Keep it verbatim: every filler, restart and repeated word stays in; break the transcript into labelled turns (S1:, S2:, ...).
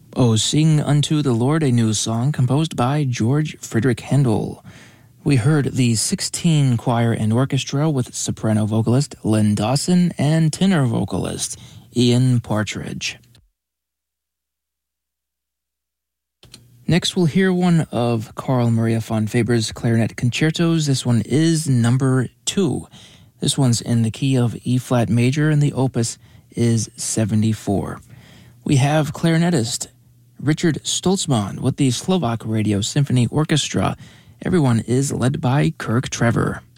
S1: Oh, Sing Unto the Lord, a New Song, composed by George Frederick Handel. We heard the sixteen choir and orchestra with soprano vocalist Len Dawson and tenor vocalist Ian Partridge. Next, we'll hear one of Carl Maria von Weber's clarinet concertos. This one is number two. This one's in the key of E-flat major, and the opus is seventy-four. We have clarinetist Richard Stoltzman with the Slovak Radio Symphony Orchestra. Everyone is led by Kirk Trevor.